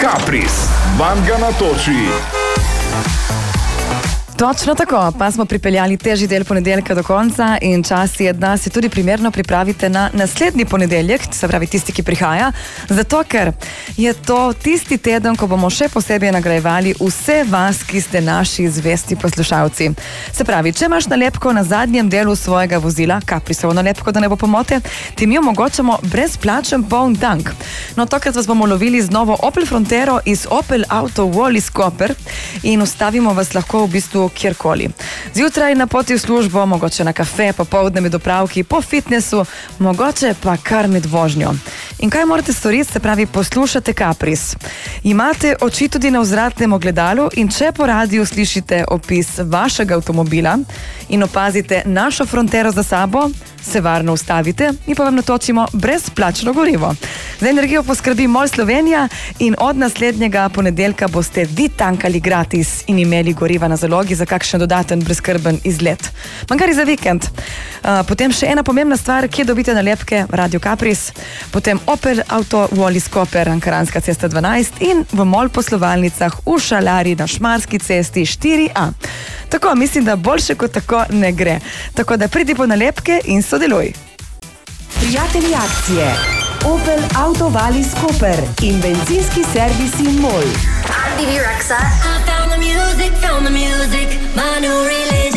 Kapris, vam ga natoči. Točno tako, pa smo pripeljali težji del ponedeljka do konca in čas je, da se tudi primerno pripravite na naslednji ponedeljek, se pravi tisti, ki prihaja, zato ker je to tisti teden, ko bomo še posebej nagrajevali vse vas, ki ste naši zvesti poslušalci. Se pravi, če imaš nalepko na zadnjem delu svojega vozila, Kaprisovo nalepko, da ne bo pomote, ti mi omogočamo brezplačen poln tank. No, tokrat vas bomo lovili z novo Opel Frontero iz Opel Auto Wallis Koper in ustavimo vas lahko v bistvu kjerkoli. Zjutraj na poti v službo, mogoče na kafe, popoldne med opravki, po fitnessu, mogoče pa kar med vožnjo. In kaj morate storiti? Se pravi, poslušate Kapris. Imate oči tudi na vzvratnem ogledalu in če po radiju slišite opis vašega avtomobila in opazite našo Frontero za sabo, se varno ustavite in pa vam natočimo brezplačno gorivo. Za energijo poskrbi MOL Slovenija in od naslednjega ponedeljka boste vi tankali gratis in imeli goriva na zalogi za kakšen dodaten brezskrben izlet. Magari za vikend. Potem še ena pomembna stvar, kje dobite nalepke, Radio Kapris, potem Opel Auto Wallis Koper, Ankaranska cesta 12 in v MOL poslovalnicah v Šalari na Šmarski cesti 4A. Tako, mislim, da boljše kot tako ne gre. Tako da pridi po nalepke in sodeluj. Prijatelji akcije. Opel Auto Wallis Koper in benzinski servisi MOL. TV Rexa. I found the music, my new religion.